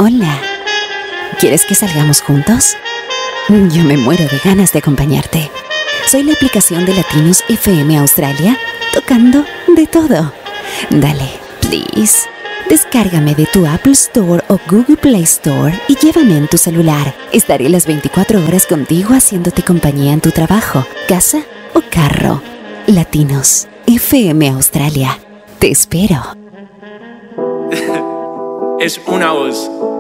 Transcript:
Hola. ¿Quieres que salgamos juntos? Yo me muero de ganas de acompañarte. Soy la aplicación de Latinos FM Australia, tocando de todo. Dale, please. Descárgame de tu Apple Store o Google Play Store y llévame en tu celular. Estaré las 24 horas contigo haciéndote compañía en tu trabajo, casa o carro. Latinos FM Australia. Te espero. Es una voz.